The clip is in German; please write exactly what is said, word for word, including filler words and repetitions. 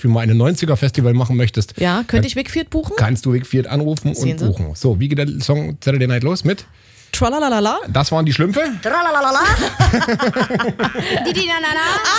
Beispiel mal eine neunziger-Festival machen möchtest, Ja, könnte ich Wickfield buchen? kannst du Wickfield anrufen Sehen und Sie. buchen. So, wie geht der Song Saturday Night los mit? Tralalala. Das waren die Schlümpfe. Tralalala. Didi na na na.